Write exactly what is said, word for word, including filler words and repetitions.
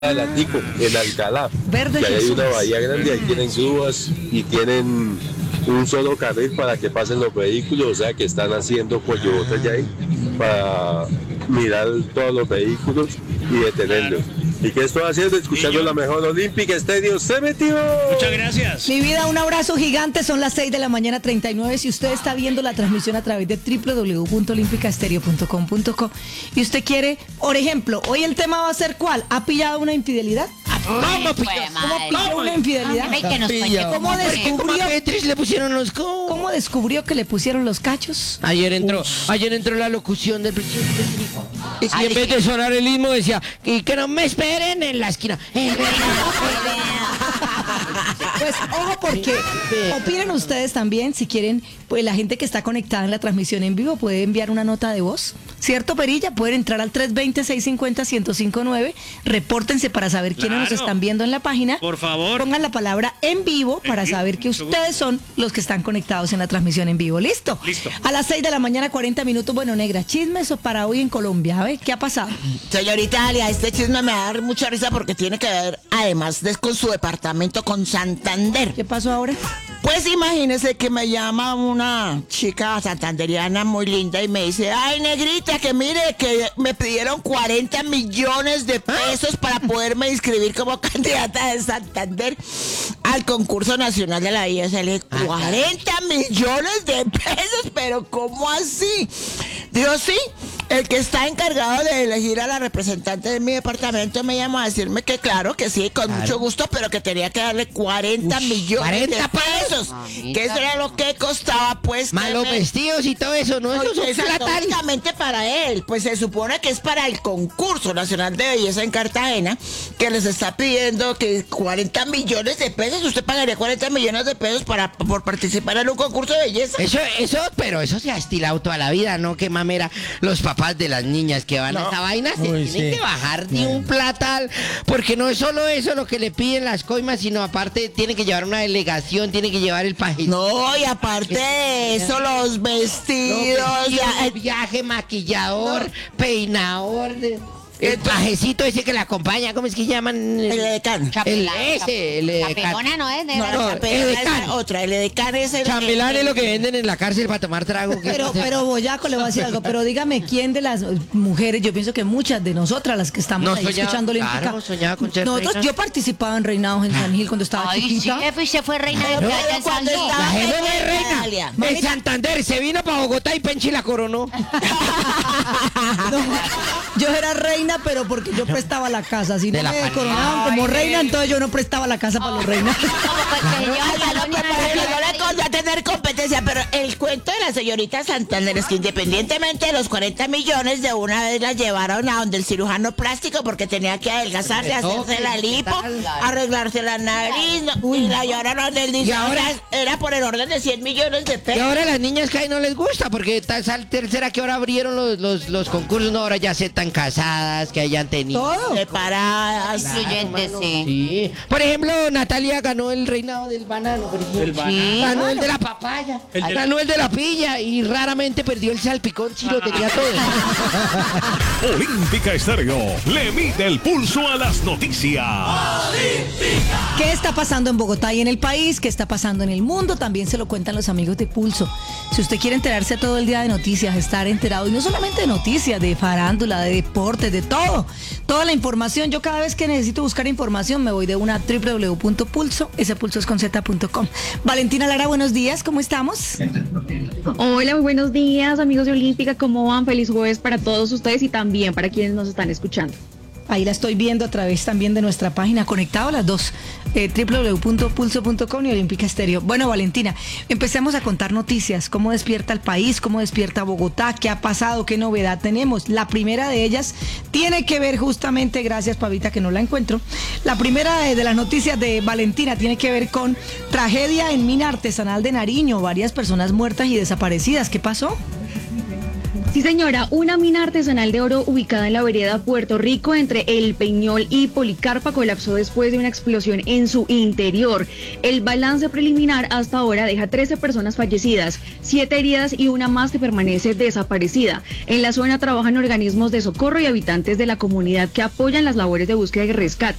Atlántico, en Alcalá, Verde que ahí hay Jesús. una bahía grande, ahí tienen grúas y tienen un solo carril para que pasen los vehículos, o sea que están haciendo coyobotas ya ahí para mirar todos los vehículos y detenerlos. ¿Y qué estoy haciendo? Escuchando Niño. la mejor Olímpica Estéreo. ¡Se metió! Muchas gracias. Mi vida, un abrazo gigante, son las seis de la mañana treinta y nueve. Si usted está viendo la transmisión a través de doble u doble u doble u punto olímpica estéreo punto com punto co y usted quiere, por ejemplo, hoy el tema va a ser ¿cuál? ¿Ha pillado una infidelidad? ¿Cómo ¿Cómo pilló una infidelidad? Ay, que nos cuente ¿Cómo cómo fue. descubrió, Petris le pusieron los co. cómo descubrió que le pusieron los cachos? Ayer entró, ayer entró la locución del presidente. Y Ay, en vez sí. de sonar el himno decía, y que no me esperen en la esquina. Pues ojo porque opinen ustedes también, si quieren, pues la gente que está conectada en la transmisión en vivo puede enviar una nota de voz, ¿cierto, Perilla? Pueden entrar al tres dos cero, seis cinco cero, uno cero cinco nueve, repórtense para saber quiénes nos Claro. están viendo en la página. Por favor. Pongan la palabra en vivo En para vivo, saber que mucho gusto. ustedes son los que están conectados en la transmisión en vivo. ¿Listo? Listo. A las seis de la mañana, cuarenta minutos. Bueno, negra, chismes para hoy en Colombia. A ver, ¿qué ha pasado? Señorita Alia, este chisme me va a dar mucha risa porque tiene que ver, además de con su departamento, con Santander. ¿Qué pasó ahora? Pues imagínese que me llama una chica santanderiana muy linda y me dice, ay, negrita, que mire, que me pidieron cuarenta millones de pesos para poderme inscribir como candidata de Santander al concurso nacional de la I S L. cuarenta millones de pesos, pero ¿cómo así? Digo, sí, el que está encargado de elegir a la representante de mi departamento me llamó a decirme que claro, que sí, con mucho gusto, pero que tenía que darle cuarenta millones ¿cuarenta de pesos. Que eso era lo que costaba, pues. Malos que me- vestidos y todo eso, ¿no? Eso Oye, son exacto, plata. únicamente para él, pues se supone que es para el concurso nacional de belleza en Cartagena, que les está pidiendo que cuarenta millones de pesos, usted pagaría cuarenta millones de pesos para por participar en un concurso de belleza. Eso, eso, pero eso se ha estilado toda la vida, ¿no? Qué mamera. Los papás de las niñas que van a No. esta vaina se Uy, tienen sí. que bajar de un platal, porque no es solo eso lo que le piden las coimas, sino aparte tienen que llevar una delegación, tienen que llevar el paje. No, y aparte de eso, los vestidos, No, ya, el viaje, maquillador, peinador, de- el pajecito ese que le acompaña, ¿cómo es que llaman? el edecán. El Chapelán, ese, el edecán. Chapelona no es, No, negra. no, el pero edecán. esa otra, el edecán es el... Chambelán el- es lo que venden en la cárcel para tomar trago. ¿qué Pero, pasa? pero Boyaco, le voy a decir algo, pero dígame, ¿quién de las mujeres, yo pienso que muchas de nosotras, las que estamos No ahí soñaba, escuchando Olímpica, claro, soñaba con ser nosotros, reina. yo participaba en Reinados en San Gil cuando estaba Ay, sí, chiquita. jefe, usted fue reina de Pero playa en San cuando Gil. estaba- La jefe Ay, fue reina Dalia. de Santander, se vino para Bogotá y Penchi la coronó. No, yo era reina, pero porque yo prestaba la casa. Si De no la me familia. coronaban como Ay, reina, Nelly. entonces yo no prestaba la casa para los reinas. Como pues que se lleva el Ay, balón y no, una pero yo reina. le conté a tener competencia, pero el cuento de la señorita Santander es que independientemente de los cuarenta millones, de una vez la llevaron a donde el cirujano plástico porque tenía que adelgazarse, hacerse la lipo, arreglarse la nariz, no, y la llevaron a donde él dice, Y ahora- ahora era por el orden de cien millones de Y pesos. ahora las niñas que ahí no les gusta, porque esta esa tercera que ahora abrieron los, los, los concursos, no, ahora ya se están casadas, que hayan tenido. Todo. Separadas. Incluyente, sí. Sí. Por ejemplo, Natalia ganó el reinado del banano, por ejemplo. El banano. Sí. Ganó el de la papaya, El de- ganó el de la pilla y raramente perdió el salpicón, si lo tenía todo. Olímpica Estéreo le mide el pulso a las noticias. ¿Qué está pasando en Bogotá y en el país? ¿Qué está pasando en el mundo? También se lo cuentan los amigos de Pulso. Si usted quiere enterarse todo el día de noticias, estar enterado, y no solamente de noticias, de farándula, de deporte, de todo, toda la información. Yo cada vez que necesito buscar información me voy de una doble u doble u doble u punto pulso, ese pulso es con z punto com. Valentina Lara, buenos días, ¿cómo estamos? Hola, muy buenos días, amigos de Olímpica, ¿cómo van? Feliz jueves para todos ustedes y también para quienes nos están escuchando. Ahí la estoy viendo a través también de nuestra página, conectado a las dos, eh, doble u doble u doble u punto pulso punto com y Olímpica Estéreo. Bueno, Valentina, empecemos a contar noticias, cómo despierta el país, cómo despierta Bogotá, qué ha pasado, qué novedad tenemos. La primera de ellas tiene que ver justamente, gracias Pavita que no la encuentro, la primera de, de las noticias de Valentina tiene que ver con tragedia en mina artesanal de Nariño, varias personas muertas y desaparecidas. ¿Qué pasó? Sí, señora, una mina artesanal de oro ubicada en la vereda Puerto Rico entre El Peñol y Policarpa colapsó después de una explosión en su interior. El balance preliminar hasta ahora deja trece personas fallecidas, siete heridas y una más que permanece desaparecida. En la zona trabajan organismos de socorro y habitantes de la comunidad que apoyan las labores de búsqueda y rescate.